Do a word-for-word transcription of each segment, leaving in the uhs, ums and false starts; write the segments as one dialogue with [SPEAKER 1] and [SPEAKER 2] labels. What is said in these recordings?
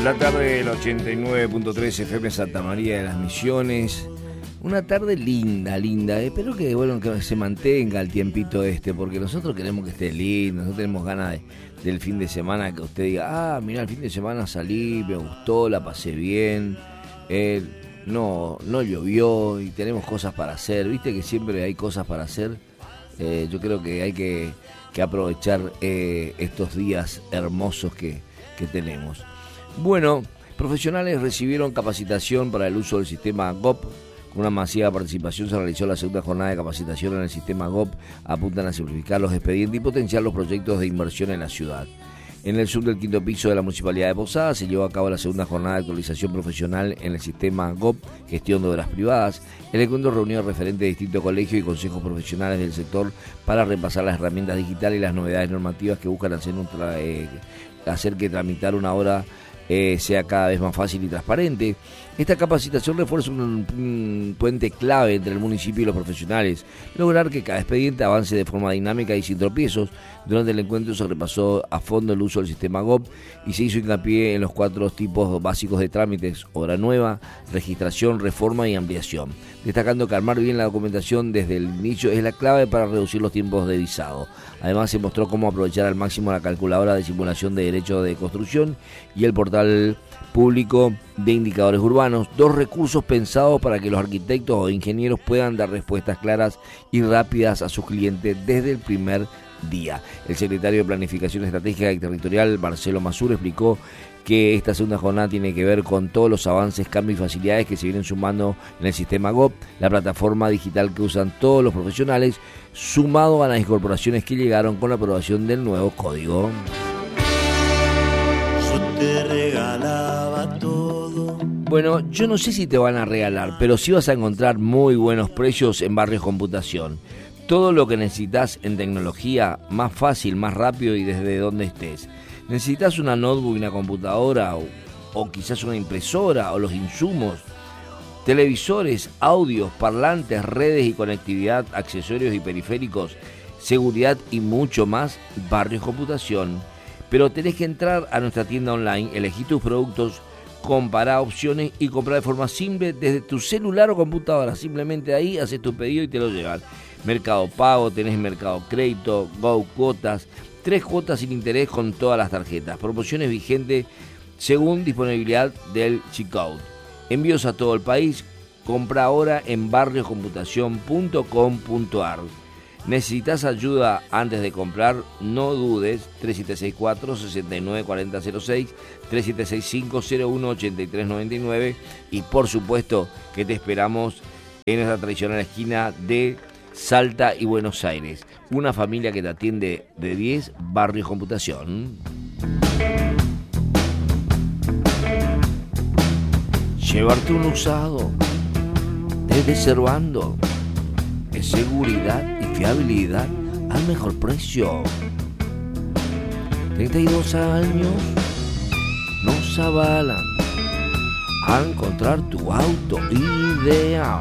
[SPEAKER 1] La tarde del ochenta y nueve punto tres F M Santa María de las Misiones. Una tarde linda, linda. Espero que, bueno, que se mantenga el tiempito este, porque nosotros queremos que esté lindo, nosotros tenemos ganas de, del fin de semana, que usted diga, ah, mira, el fin de semana salí, me gustó, la pasé bien, eh, no, no llovió y tenemos cosas para hacer. Viste que siempre hay cosas para hacer. Eh, yo creo que hay que, que aprovechar eh, estos días hermosos que, que tenemos. Bueno, profesionales recibieron capacitación para el uso del sistema G O P. Con una masiva participación se realizó la segunda jornada de capacitación en el sistema G O P. Apuntan a simplificar los expedientes y potenciar los proyectos de inversión en la ciudad. En el sur del quinto piso de la Municipalidad de Posadas se llevó a cabo la segunda jornada de actualización profesional en el sistema G O P, gestión de obras privadas. El encuentro reunió a referentes de distintos colegios y consejos profesionales del sector para repasar las herramientas digitales y las novedades normativas que buscan hacer, un tra- eh, hacer que tramitar una obra Eh, sea cada vez más fácil y transparente. Esta capacitación refuerza un, un puente clave entre el municipio y los profesionales, lograr que cada expediente avance de forma dinámica y sin tropiezos. Durante el encuentro se repasó a fondo el uso del sistema G O P y se hizo hincapié en los cuatro tipos básicos de trámites: obra nueva, registración, reforma y ampliación, destacando que armar bien la documentación desde el inicio es la clave para reducir los tiempos de visado. Además, se mostró cómo aprovechar al máximo la calculadora de simulación de derecho de construcción y el portal público de indicadores urbanos, dos recursos pensados para que los arquitectos o ingenieros puedan dar respuestas claras y rápidas a sus clientes desde el primer día. El secretario de Planificación Estratégica y Territorial, Marcelo Masur, explicó que esta segunda jornada tiene que ver con todos los avances, cambios y facilidades que se vienen sumando en el sistema G O P, la plataforma digital que usan todos los profesionales, sumado a las incorporaciones que llegaron con la aprobación del nuevo código.
[SPEAKER 2] Yo te regalaba todo.
[SPEAKER 1] Bueno, yo no sé si te van a regalar, pero sí vas a encontrar muy buenos precios en Barrios Computación. Todo lo que necesitas en tecnología, más fácil, más rápido y desde donde estés. ¿Necesitas una notebook, una computadora o, o quizás una impresora o los insumos? Televisores, audios, parlantes, redes y conectividad, accesorios y periféricos, seguridad y mucho más. Barrios Computación. Pero tenés que entrar a nuestra tienda online, elegí tus productos, comparar opciones y comprar de forma simple desde tu celular o computadora. Simplemente ahí haces tu pedido y te lo llevan. Mercado Pago, tenés Mercado Crédito, Go Cuotas, tres cuotas sin interés con todas las tarjetas. Promociones vigentes según disponibilidad del checkout. Envíos a todo el país. Compra ahora en barrios computación punto com punto a r. ¿Necesitas ayuda antes de comprar? No dudes. tres siete seis cuatro, seis nueve cuatro cero cero seis, tres siete seis cinco, cero uno ocho tres nueve nueve y por supuesto que te esperamos en nuestra tradicional esquina de Salta y Buenos Aires. Una familia que te atiende de diez. Barrios Computación. Llevarte un usado desde Servando es seguridad y fiabilidad al mejor precio. treinta y dos años nos avalan a encontrar tu auto ideal.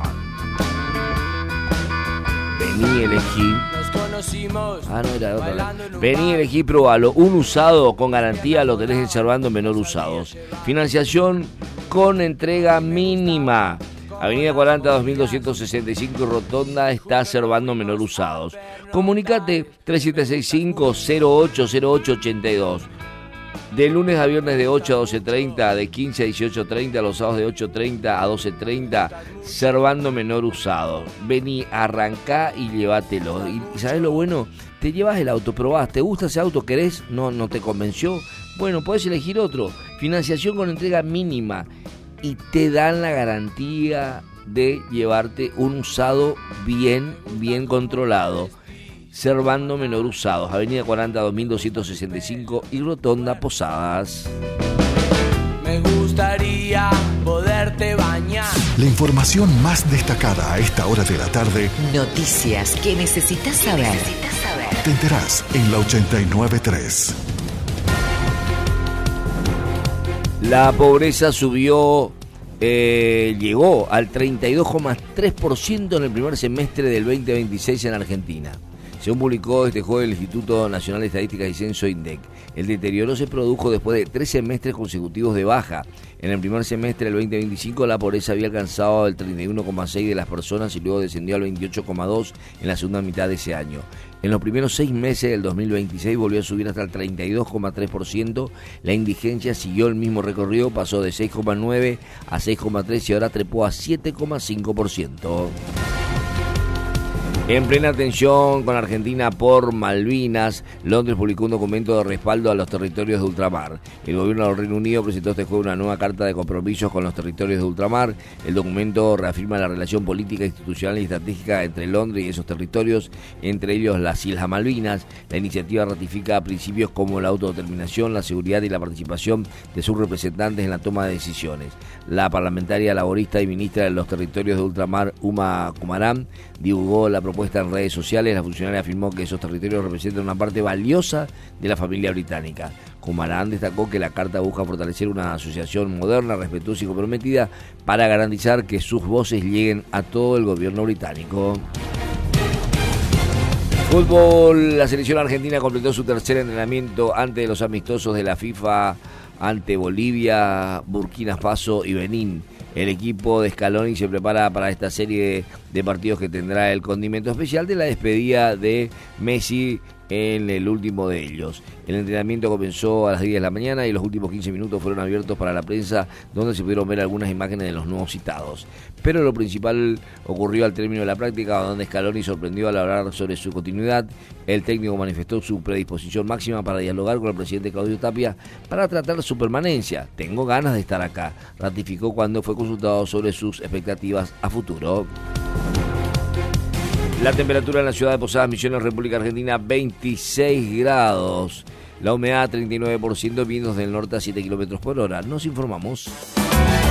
[SPEAKER 1] Vení y elegí. Ah, no, era otra. Vení y elegí, probalo. Un usado con garantía lo tenés en Servando Menor Usados. Financiación con entrega mínima. Avenida cuarenta, dos mil doscientos sesenta y cinco, Rotonda, está Servando Menor Usados. Comunicate tres siete seis cinco, cero ocho cero ocho ocho dos. De lunes a viernes de ocho a doce treinta, de quince a dieciocho treinta, los sábados de ocho treinta a doce treinta, Servando Menor Usado. Vení, arrancá y llévatelo. Y, y ¿sabés lo bueno? Te llevas el auto, probás, ¿te gusta ese auto? ¿Querés? ¿No, no te convenció? Bueno, podés elegir otro. Financiación con entrega mínima. Y te dan la garantía de llevarte un usado bien, bien controlado. Servando Menor Usados, Avenida cuarenta, dos mil doscientos sesenta y cinco y Rotonda Posadas.
[SPEAKER 3] Me gustaría poderte bañar.
[SPEAKER 4] La información más destacada a esta hora de la tarde.
[SPEAKER 5] Noticias que necesitas saber. Necesitas saber.
[SPEAKER 4] Te enterás en la ochenta y nueve punto tres.
[SPEAKER 1] La pobreza subió, eh, llegó al treinta y dos coma tres por ciento en el primer semestre del veinte veintiséis en Argentina. Según publicó este jueves el Instituto Nacional de Estadística y Censo INDEC, el deterioro se produjo después de tres semestres consecutivos de baja. En el primer semestre del veinte veinticinco la pobreza había alcanzado el treinta y uno coma seis por ciento de las personas y luego descendió al veintiocho coma dos por ciento en la segunda mitad de ese año. En los primeros seis meses del dos mil veintiséis volvió a subir hasta el treinta y dos coma tres por ciento. La indigencia siguió el mismo recorrido, pasó de seis coma nueve a seis coma tres y ahora trepó a siete coma cinco por ciento. En plena tensión con Argentina por Malvinas, Londres publicó un documento de respaldo a los territorios de ultramar. El gobierno del Reino Unido presentó este jueves una nueva carta de compromisos con los territorios de ultramar. El documento reafirma la relación política, institucional y estratégica entre Londres y esos territorios, entre ellos las Islas Malvinas. La iniciativa ratifica principios como la autodeterminación, la seguridad y la participación de sus representantes en la toma de decisiones. La parlamentaria laborista y ministra de los territorios de ultramar, Uma Kumaran, divulgó la propuesta en redes sociales. La funcionaria afirmó que esos territorios representan una parte valiosa de la familia británica. Kumaran destacó que la carta busca fortalecer una asociación moderna, respetuosa y comprometida para garantizar que sus voces lleguen a todo el gobierno británico. Fútbol, la selección argentina completó su tercer entrenamiento antes de los amistosos de la FIFA ante Bolivia, Burkina Faso y Benín. El equipo de Scaloni se prepara para esta serie de partidos que tendrá el condimento especial de la despedida de Messi en el último de ellos. El entrenamiento comenzó a las diez de la mañana y los últimos quince minutos fueron abiertos para la prensa, donde se pudieron ver algunas imágenes de los nuevos citados. Pero lo principal ocurrió al término de la práctica, donde Scaloni sorprendió al hablar sobre su continuidad. El técnico manifestó su predisposición máxima para dialogar con el presidente Claudio Tapia para tratar su permanencia. Tengo ganas de estar acá, ratificó cuando fue consultado sobre sus expectativas a futuro. La temperatura en la ciudad de Posadas Misiones, República Argentina, veintiséis grados. La humedad, treinta y nueve por ciento, vientos del norte a siete kilómetros por hora. Nos informamos.